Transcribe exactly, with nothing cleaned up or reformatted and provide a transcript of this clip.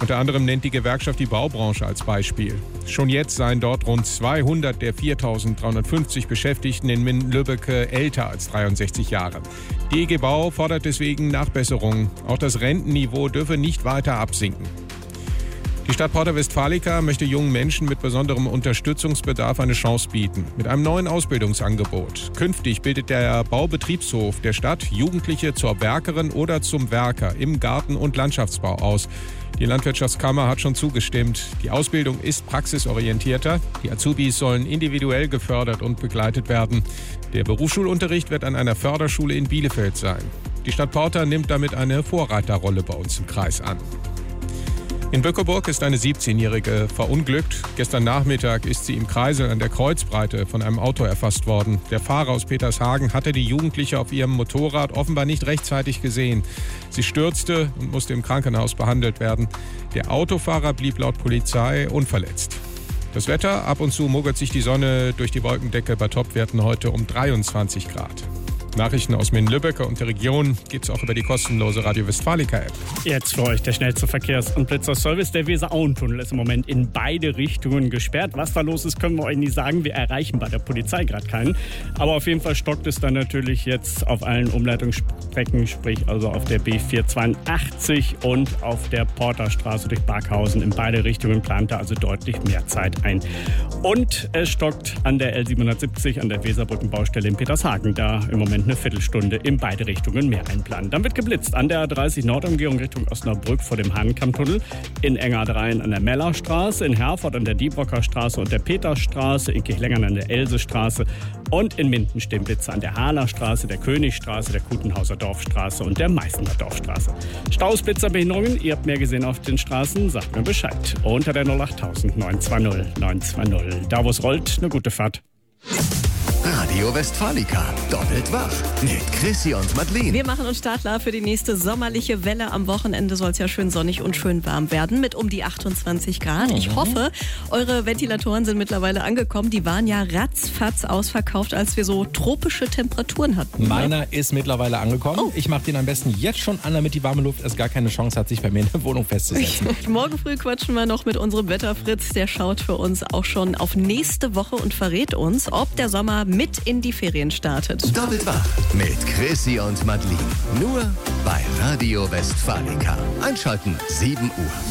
Unter anderem nennt die Gewerkschaft die Baubranche als Beispiel. Schon jetzt seien dort rund zweihundert der viertausenddreihundertfünfzig Beschäftigten in Minden-Lübbecke älter als dreiundsechzig Jahre. Die E G Bau fordert deswegen Nachbesserungen. Auch das Rentenniveau dürfe nicht weiter absinken. Die Stadt Porta Westfalica möchte jungen Menschen mit besonderem Unterstützungsbedarf eine Chance bieten. Mit einem neuen Ausbildungsangebot. Künftig bildet der Baubetriebshof der Stadt Jugendliche zur Werkerin oder zum Werker im Garten- und Landschaftsbau aus. Die Landwirtschaftskammer hat schon zugestimmt. Die Ausbildung ist praxisorientierter. Die Azubis sollen individuell gefördert und begleitet werden. Der Berufsschulunterricht wird an einer Förderschule in Bielefeld sein. Die Stadt Porta nimmt damit eine Vorreiterrolle bei uns im Kreis an. In Bückeburg ist eine siebzehnjährige verunglückt. Gestern Nachmittag ist sie im Kreisel an der Kreuzbreite von einem Auto erfasst worden. Der Fahrer aus Petershagen hatte die Jugendliche auf ihrem Motorrad offenbar nicht rechtzeitig gesehen. Sie stürzte und musste im Krankenhaus behandelt werden. Der Autofahrer blieb laut Polizei unverletzt. Das Wetter, ab und zu mogelt sich die Sonne durch die Wolkendecke bei Topwerten heute um dreiundzwanzig Grad. Nachrichten aus Minden-Lübbecke und der Region gibt's auch über die kostenlose Radio Westfalica-App. Jetzt für euch der schnellste Verkehrs- und Blitzerservice. Der Weser-Auen-Tunnel ist im Moment in beide Richtungen gesperrt. Was da los ist, können wir euch nicht sagen. Wir erreichen bei der Polizei gerade keinen. Aber auf jeden Fall stockt es dann natürlich jetzt auf allen Umleitungsstrecken, sprich also auf der B vierhundertzweiundachtzig und auf der Porterstraße durch Barkhausen. In beide Richtungen plant er also deutlich mehr Zeit ein. Und es stockt an der L siebenhundertsiebzig, an der Weserbrückenbaustelle in Petershagen. Da im Moment eine Viertelstunde in beide Richtungen mehr einplanen. Dann wird geblitzt an der A dreißig Nordumgehung Richtung Osnabrück vor dem Hahnenkammtunnel, in Engadrein an der Mellerstraße, in Herford an der Diebrocker Straße und der Peterstraße, in Kirchlengern an der Elsestraße und in Minden stehen Blitze an der Hahner Straße, der Königstraße, der Kutenhauser Dorfstraße und der Meißner Dorfstraße. Staus, Blitzer, Behinderungen, ihr habt mehr gesehen auf den Straßen, sagt mir Bescheid. Unter der null acht null null neun zwei null neun zwei null. Da wo es rollt, eine gute Fahrt. Radio Westfalica, doppelt wach mit Chrissy und Madeleine. Wir machen uns startklar für die nächste sommerliche Welle. Am Wochenende soll es ja schön sonnig und schön warm werden mit um die achtundzwanzig Grad. Ich Mhm. hoffe, eure Ventilatoren sind mittlerweile angekommen. Die waren ja ratzfatz ausverkauft, als wir so tropische Temperaturen hatten. Meiner ne? ist mittlerweile angekommen. Oh. Ich mache den am besten jetzt schon an, damit die warme Luft erst gar keine Chance hat, sich bei mir in der Wohnung festzusetzen. Morgen früh quatschen wir noch mit unserem Wetterfritz. Der schaut für uns auch schon auf nächste Woche und verrät uns, ob der Sommer mit in die Ferien startet. Doppelt wach mit Chrissy und Madeleine. Nur bei Radio Westfalica. Einschalten sieben Uhr.